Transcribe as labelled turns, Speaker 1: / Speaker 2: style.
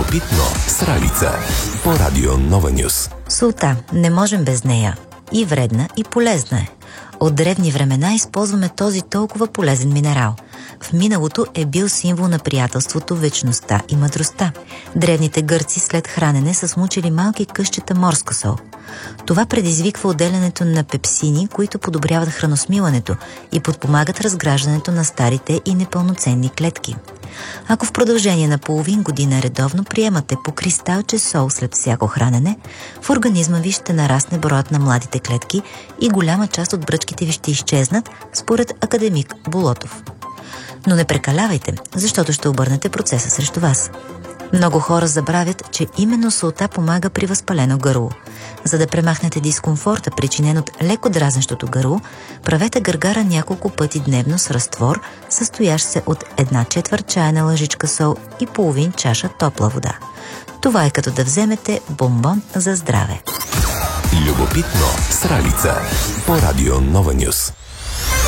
Speaker 1: Любопитно с Ралица по Радио Нова Нюс.
Speaker 2: Солта, не можем без нея. И вредна, и полезна е. От древни времена използваме този толкова полезен минерал. В миналото е бил символ на приятелството, вечността и мъдростта. Древните гърци след хранене са смучили малки късчета морска сол. Това предизвиква отделянето на пепсини, които подобряват храносмилането и подпомагат разграждането на старите и непълноценни клетки. Ако в продължение на половин година редовно приемате по кристалче сол след всяко хранене, в организма ви ще нарасне броят на младите клетки и голяма част от бръчките ви ще изчезнат, според академик Болотов. Но не прекалявайте, защото ще обърнете процеса срещу вас. Много хора забравят, че именно солта помага при възпалено гърло. За да премахнете дискомфорта, причинен от леко дразнещото гърло, правете гъргара няколко пъти дневно с разтвор, състоящ се от 1/4 чайна лъжичка сол и половин чаша топла вода. Това е като да вземете бомбон за здраве.
Speaker 1: Любопитно с Ралица по Радио Нова Нюс.